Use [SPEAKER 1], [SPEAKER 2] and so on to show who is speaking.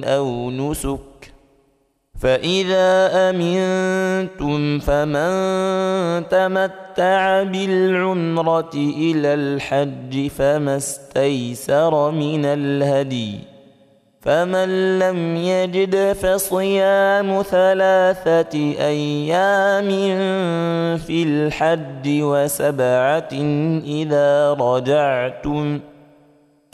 [SPEAKER 1] أو نسك. فإذا أمنتم فمن تمتع بالعمرة إلى الحج فما استيسر من الهدي، فمن لم يجد فصيام 3 أيام في الحج و7 إذا رجعتم،